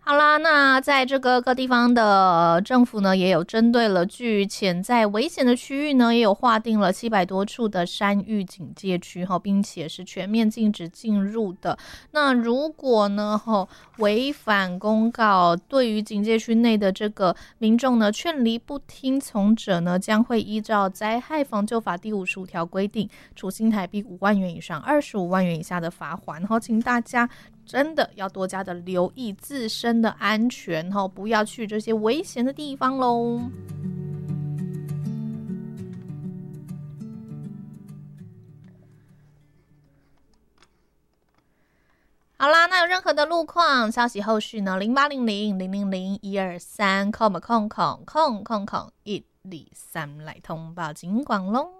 好啦，那在这个各地方的政府呢，也有针对了具潜在危险的区域呢，也有划定了700多处的山域警戒区，并且是全面禁止进入的。那如果呢违反公告，对于警戒区内的这个民众呢劝离不听从者呢，将会依照灾害防救法第55条规定，处新台币5万元以上25万元以下的罚锾。请大家真的要多加的留意自身的安全，不要去这些危险的地方咯。好啦，那有任何的路况消息后续呢？0800-000-123 空123来通报警广咯。